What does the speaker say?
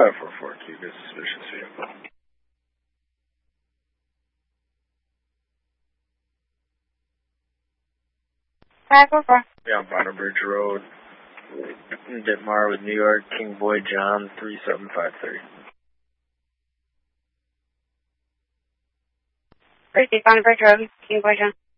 544, keep a suspicious vehicle. 544. Yeah, Bonner Bridge Road, Ditmar with New York, King Boy John, 3753. Receive Bonner Bridge Road, King Boy John.